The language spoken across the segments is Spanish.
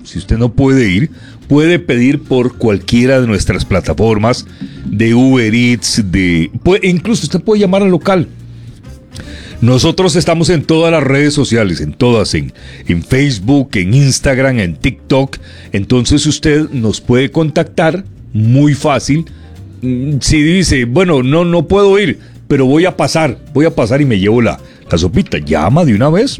si usted no puede ir, puede pedir por cualquiera de nuestras plataformas de Uber Eats, incluso usted puede llamar al local. Nosotros estamos en todas las redes sociales, en todas, en Facebook, en Instagram, en TikTok. Entonces usted nos puede contactar muy fácil. Si dice, bueno, no puedo ir, pero voy a pasar y me llevo la sopita, llama de una vez.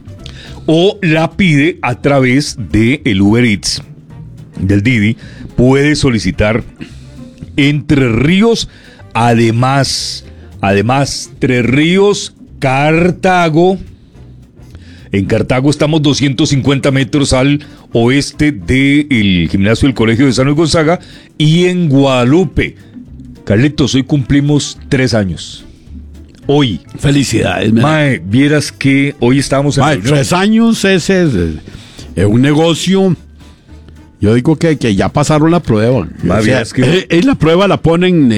O la pide a través del Uber Eats, del Didi. Puede solicitar Entre Ríos, además Tres Ríos, Cartago. En Cartago estamos 250 metros al oeste del gimnasio del Colegio de San Luis Gonzaga. Y en Guadalupe, Carlitos, hoy cumplimos 3 años. Hoy. Felicidades, mae, vieras que hoy estábamos en mae, 3 años es un negocio. Yo digo que ya pasaron la prueba. Mae, o sea, la prueba la ponen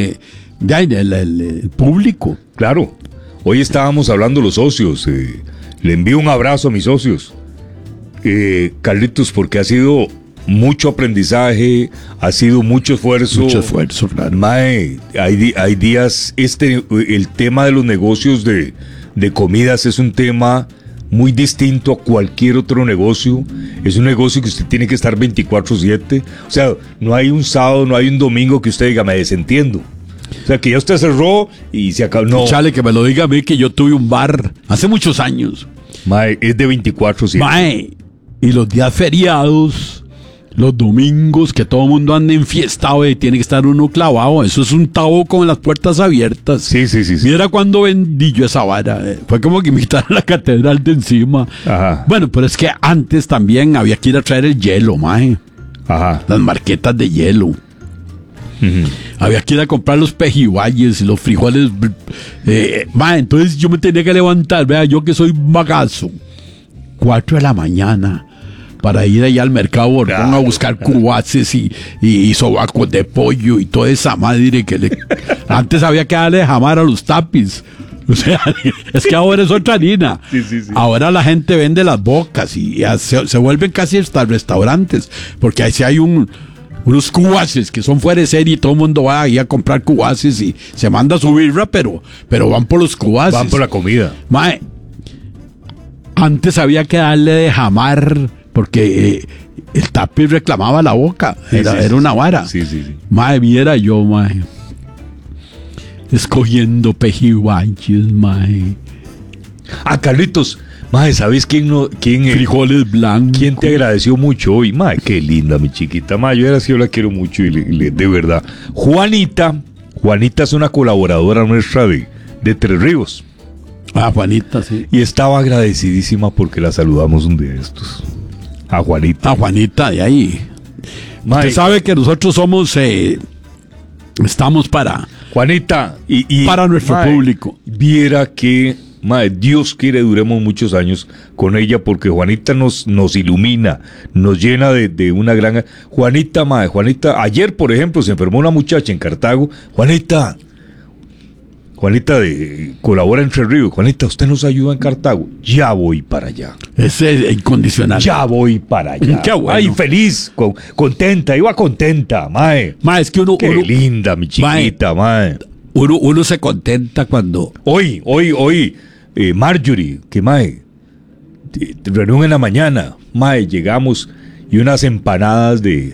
el público. Claro. Hoy estábamos hablando los socios. Le envío un abrazo a mis socios. Carlitos, porque ha sido mucho aprendizaje, ha sido mucho esfuerzo. Mucho esfuerzo, claro. Mae, hay días, el tema de los negocios de comidas es un tema muy distinto a cualquier otro negocio. Es un negocio que usted tiene que estar 24/7. O sea, no hay un sábado, no hay un domingo que usted diga, me desentiendo. O sea, que ya usted cerró y se acabó. No. Chale, que me lo diga a mí, que yo tuve un bar hace muchos años. Mae, es de 24/7. Mae, y los días feriados, los domingos, que todo el mundo anda enfiestado y tiene que estar uno clavado. Eso es un tabo con las puertas abiertas. Sí. Mira cuando vendí yo esa vara. Fue como que me quitaron la catedral de encima. Ajá. Bueno, pero es que antes también había que ir a traer el hielo, mae. Ajá. Las marquetas de hielo. Uh-huh. Había que ir a comprar los pejibayes y los frijoles. Entonces yo me tenía que levantar, vea, yo que soy magazo, 4 de la mañana, para ir allá al mercado Borbón a buscar cubaces y sobacos de pollo y toda esa madre que antes había que darle de jamar a los tapis. O sea, es que ahora es otra harina. Sí. Ahora la gente vende las bocas y se vuelven casi hasta restaurantes, porque ahí sí hay unos cubaces que son fuera de serie y todo el mundo va ahí a comprar cubaces y se manda su birra, pero van por los cubaces. Van por la comida. Mae, antes había que darle de jamar porque el tapiz reclamaba la boca. Era una vara. Sí. Mae, viera yo, mae, escogiendo pejibayes, mae. Carlitos, mae, ¿sabes quién frijoles blancos? ¿Quién te agradeció mucho hoy? Mae, qué linda mi chiquita. Mae, yo la quiero mucho y de verdad. Juanita es una colaboradora nuestra de Tres Ríos. Juanita, sí. Y estaba agradecidísima porque la saludamos un día de estos. A Juanita. A Juanita de ahí. Mae, usted sabe que nosotros somos estamos para Juanita y para nuestro mae, público. Viera que mae, Dios quiere duremos muchos años con ella, porque Juanita nos ilumina, nos llena de una gran... Juanita, ayer por ejemplo se enfermó una muchacha en Cartago. Juanita colabora en Tres Ríos. Juanita, usted nos ayuda en Cartago. Ya voy para allá. Ese es incondicional. Ya voy para allá. Qué bueno. Ay, feliz, contenta, iba contenta, mae. Mae, es que uno... Qué linda, mi chiquita, mae. Uno se contenta cuando... Hoy, Marjorie, que mae, reunión en la mañana, mae, llegamos y unas empanadas de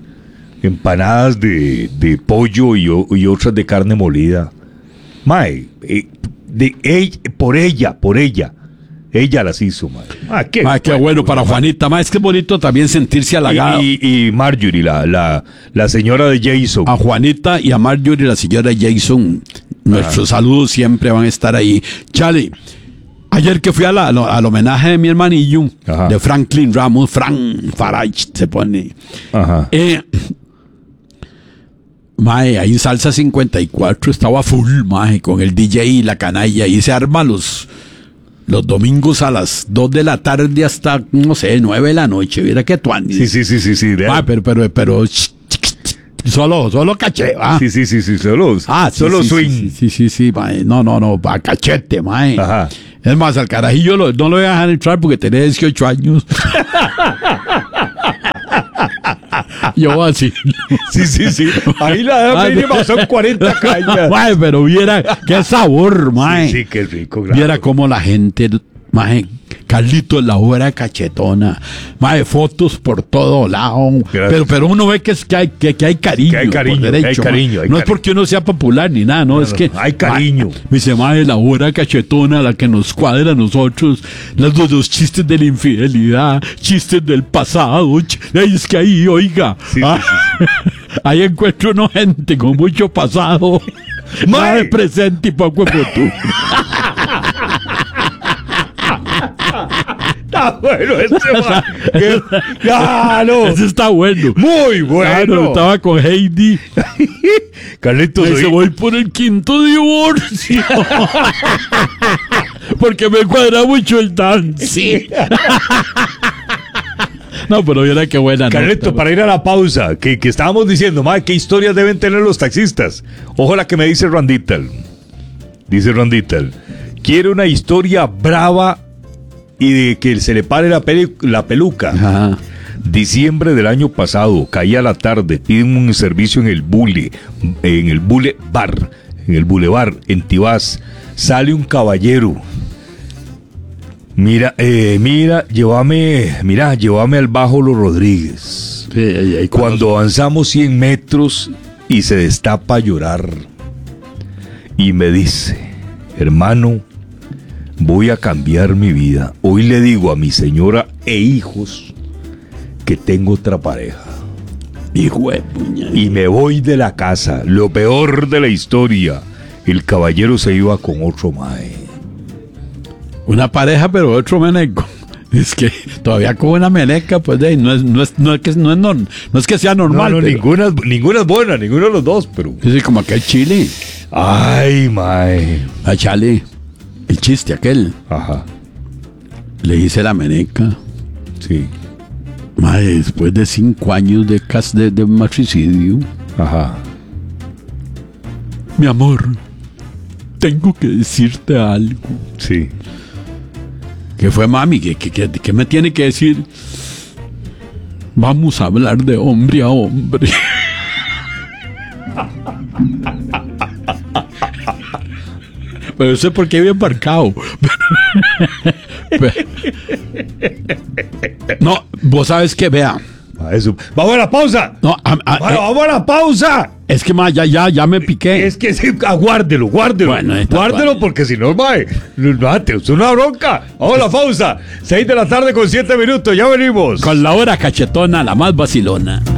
pollo y otras de carne molida. Mae, por ella las hizo, mae. Qué bueno para Juanita, mae, es que es bonito también sentirse halagado. Y Marjorie, la señora de Jason. A Juanita y a Marjorie, la señora Jason, nuestros saludos siempre van a estar ahí. Chale, ayer que fui al homenaje de mi hermanillo, de Franklin Ramos, Frank Farage se pone. Ajá. Mae, ahí en Salsa 54 estaba full, mae, con el DJ y la canalla, y se arma los domingos a las 2 de la tarde hasta, no sé, 9 de la noche. Mira que tuanis. Sí. Mae, pero solo caché, ¿va? Sí, solo swing. Sí, mae. No, pa' cachete, mae. Ajá. Es más, al carajillo no lo voy a dejar entrar porque tenía 18 años. Yo así. Sí. Ahí la edad mínima son 40 cañas. Mae, pero viera qué sabor, mae. Sí, qué rico. Claro. Viera cómo la gente, mae, Carlitos, la hora cachetona, mae, fotos por todo lado. Pero uno ve que hay cariño. Que hay cariño, por derecho, hay cariño. No es porque uno sea popular ni nada, no, es que hay cariño. Me dice, mae, la hora cachetona, la que nos cuadra a nosotros, los chistes de la infidelidad, chistes del pasado. Es que ahí, oiga, Sí. ahí encuentro una gente con mucho pasado, más de presente y poco futuro. Está bueno ese, man. Claro. Ese está bueno. Muy bueno. Claro, estaba con Heidi. Carlitos, Me dice, voy por el 5º divorcio. Porque me cuadra mucho el dance. No, pero mira qué buena. Carlitos, para ir a la pausa, que estábamos diciendo, madre, ¿qué historias deben tener los taxistas? Ojo la que me dice Randital. Dice Randital, quiere una historia brava y de que se le pare la peluca. Ajá. Diciembre del año pasado, caía la tarde, piden un servicio en el Boulevard, en Tibás. Sale un caballero. Mira, llévame al Bajo Los Rodríguez. Sí, ahí Cuando avanzamos 100 metros y se destapa a llorar. Y me dice, hermano, voy a cambiar mi vida. Hoy le digo a mi señora e hijos que tengo otra pareja. Hijo de puñal. Y me voy de la casa. Lo peor de la historia, el caballero se iba con otro mae. Una pareja, pero otro meneco. Es que todavía con una meneca, pues no es que sea normal. No, pero ninguna es buena, ninguno de los dos, pero... es como aquel chile. Ay, mae. A Chale, el chiste aquel. Ajá, Le hice la meneca. sí. Madre, después de 5 años de matricidio. Ajá. Mi amor, tengo que decirte algo. Sí. ¿Qué fue, mami? ¿Qué me tiene que decir? Vamos a hablar de hombre a hombre. Pero yo sé por qué había embarcado. No, vos sabes que, vea. Eso. ¡Vamos a la pausa! No, ¡Vamos a la pausa! es que ya me piqué. Es que sí, guárdelo. Bueno, está Guárdelo bien. porque si no, mae, es una bronca. Vamos a la pausa. 6 de la tarde con 7 minutos. Ya venimos. Con la hora cachetona, la más vacilona.